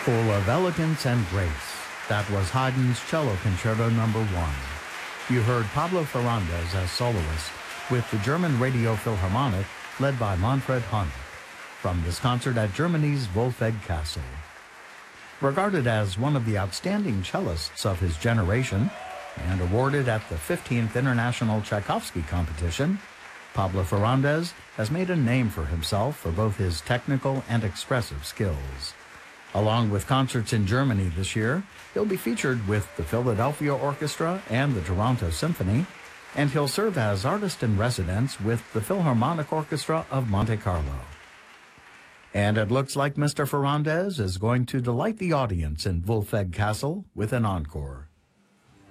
Full of elegance and grace, that was Haydn's Cello Concerto No. 1. You heard Pablo Ferrandez as soloist with the German Radio Philharmonic led by Manfred Hunt from this concert at Germany's Wolfegg Castle. Regarded as one of the outstanding cellists of his generation and awarded at the 15th International Tchaikovsky Competition, Pablo Ferrandez has made a name for himself for both his technical and expressive skills. Along with concerts in Germany this year, he'll be featured with the Philadelphia Orchestra and the Toronto Symphony, and he'll serve as artist-in-residence with the Philharmonic Orchestra of Monte Carlo. And it looks like Mr. Ferrandez is going to delight the audience in Wolfegg Castle with an encore.